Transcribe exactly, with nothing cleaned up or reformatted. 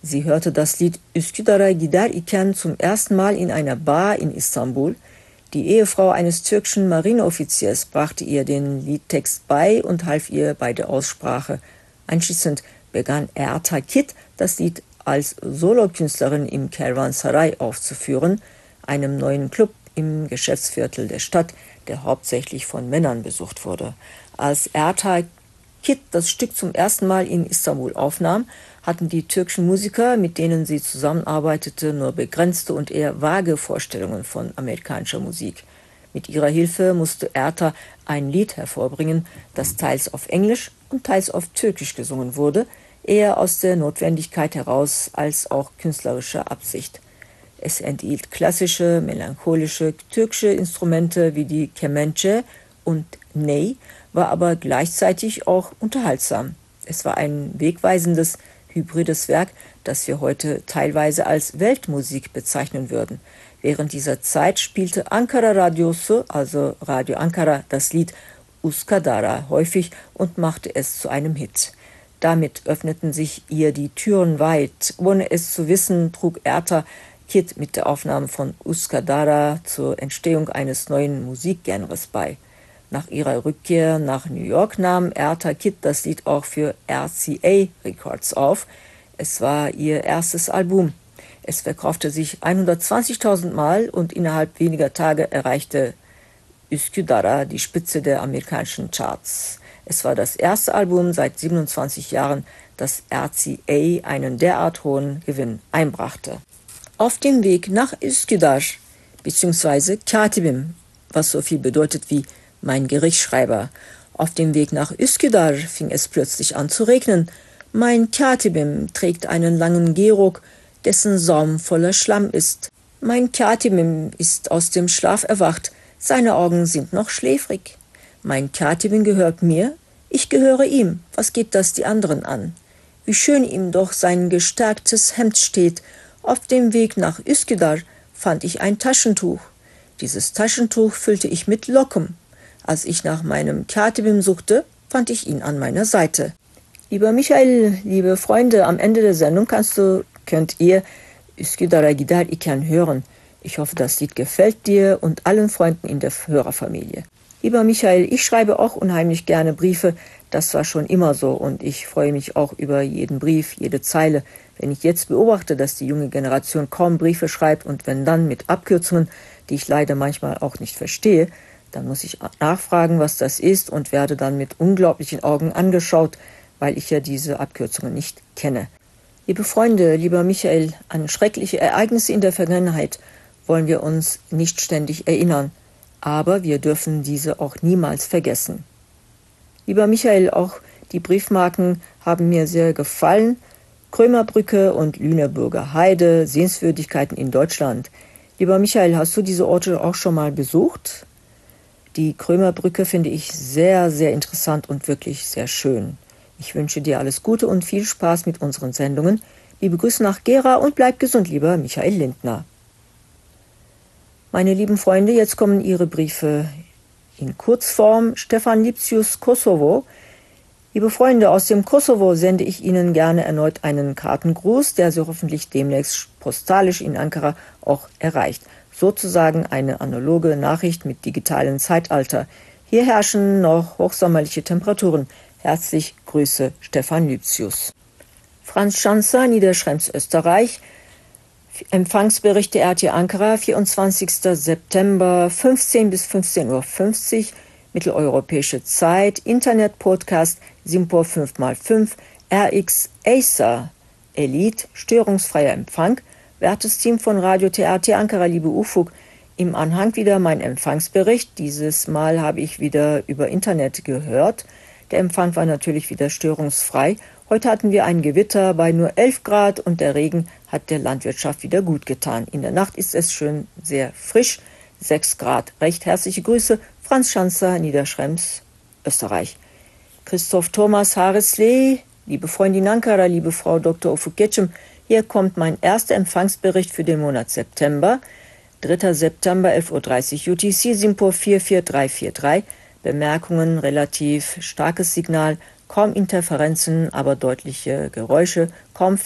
Sie hörte das Lied Üsküdar'a gider iken zum ersten Mal in einer Bar in Istanbul. Die Ehefrau eines türkischen Marineoffiziers brachte ihr den Liedtext bei und half ihr bei der Aussprache. Anschließend begann Erta Kitt, das Lied als Solokünstlerin im Kervansaray aufzuführen, einem neuen Club im Geschäftsviertel der Stadt, der hauptsächlich von Männern besucht wurde. Als Erta Kitt das Stück zum ersten Mal in Istanbul aufnahm, hatten die türkischen Musiker, mit denen sie zusammenarbeitete, nur begrenzte und eher vage Vorstellungen von amerikanischer Musik. Mit ihrer Hilfe musste Erta ein Lied hervorbringen, das teils auf Englisch und teils auf Türkisch gesungen wurde, eher aus der Notwendigkeit heraus als auch künstlerischer Absicht. Es enthielt klassische, melancholische türkische Instrumente wie die Kemençe und Ney, war aber gleichzeitig auch unterhaltsam. Es war ein wegweisendes, hybrides Werk, das wir heute teilweise als Weltmusik bezeichnen würden. Während dieser Zeit spielte Ankara Radyosu, also Radio Ankara, das Lied Üsküdar'a häufig und machte es zu einem Hit. Damit öffneten sich ihr die Türen weit. Ohne es zu wissen, trug Erta Kitt mit der Aufnahme von Üsküdar'a zur Entstehung eines neuen Musikgenres bei. Nach ihrer Rückkehr nach New York nahm Erta Kitt das Lied auch für R C A Records auf. Es war ihr erstes Album. Es verkaufte sich hundertzwanzigtausend Mal und innerhalb weniger Tage erreichte Üsküdar'a die Spitze der amerikanischen Charts. Es war das erste Album seit siebenundzwanzig Jahren, das R C A einen derart hohen Gewinn einbrachte. Auf dem Weg nach Üsküdar, beziehungsweise Katibim, was so viel bedeutet wie mein Gerichtsschreiber. Auf dem Weg nach Üsküdar fing es plötzlich an zu regnen. Mein Katibim trägt einen langen Gehrock, dessen Saum voller Schlamm ist. Mein Katibim ist aus dem Schlaf erwacht, seine Augen sind noch schläfrig. Mein Katibim gehört mir, ich gehöre ihm, was geht das die anderen an? Wie schön ihm doch sein gestärktes Hemd steht. Auf dem Weg nach Üsküdar fand ich ein Taschentuch. Dieses Taschentuch füllte ich mit Locken. Als ich nach meinem Katibim suchte, fand ich ihn an meiner Seite. Lieber Michael, liebe Freunde, am Ende der Sendung kannst du, könnt ihr Üsküdar'a gider iken hören. Ich hoffe, das Lied gefällt dir und allen Freunden in der Hörerfamilie. Lieber Michael, ich schreibe auch unheimlich gerne Briefe. Das war schon immer so und ich freue mich auch über jeden Brief, jede Zeile. Wenn ich jetzt beobachte, dass die junge Generation kaum Briefe schreibt und wenn dann mit Abkürzungen, die ich leider manchmal auch nicht verstehe, dann muss ich nachfragen, was das ist und werde dann mit unglaublichen Augen angeschaut, weil ich ja diese Abkürzungen nicht kenne. Liebe Freunde, lieber Michael, an schreckliche Ereignisse in der Vergangenheit wollen wir uns nicht ständig erinnern, aber wir dürfen diese auch niemals vergessen. Lieber Michael, auch die Briefmarken haben mir sehr gefallen. Krömerbrücke und Lüneburger Heide, Sehenswürdigkeiten in Deutschland. Lieber Michael, hast du diese Orte auch schon mal besucht? Die Krömerbrücke finde ich sehr, sehr interessant und wirklich sehr schön. Ich wünsche dir alles Gute und viel Spaß mit unseren Sendungen. Liebe Grüße nach Gera und bleib gesund, lieber Michael Lindner. Meine lieben Freunde, jetzt kommen Ihre Briefe in Kurzform. Stefan Lipsius, Kosovo. Liebe Freunde, aus dem Kosovo sende ich Ihnen gerne erneut einen Kartengruß, der Sie hoffentlich demnächst postalisch in Ankara auch erreicht. Sozusagen eine analoge Nachricht mit digitalem Zeitalter. Hier herrschen noch hochsommerliche Temperaturen. Herzlich Grüße, Stefan Lipsius. Franz Schanzer, Niederschrems, Österreich. Empfangsbericht der R T Ankara, vierundzwanzigster September, fünfzehn bis fünfzehn Uhr fünfzig, mitteleuropäische Zeit, Internet-Podcast, Simpor fünf mal fünf, R X Acer, Elite, störungsfreier Empfang, wertes Team von Radio T R T Ankara, liebe Ufuk, im Anhang wieder mein Empfangsbericht. Dieses Mal habe ich wieder über Internet gehört. Der Empfang war natürlich wieder störungsfrei. Heute hatten wir ein Gewitter bei nur elf Grad und der Regen hat der Landwirtschaft wieder gut getan. In der Nacht ist es schön sehr frisch, sechs Grad. Recht herzliche Grüße, Franz Schanzer, Niederschrems, Österreich. Christoph Thomas Hareslee, liebe Freundin Ankara, liebe Frau Doktor Ufuk-Getschem, hier kommt mein erster Empfangsbericht für den Monat September. dritter September, elf Uhr dreißig U T C, Simpor vier vier drei vier drei. Bemerkungen, relativ starkes Signal, kaum Interferenzen, aber deutliche Geräusche, kaum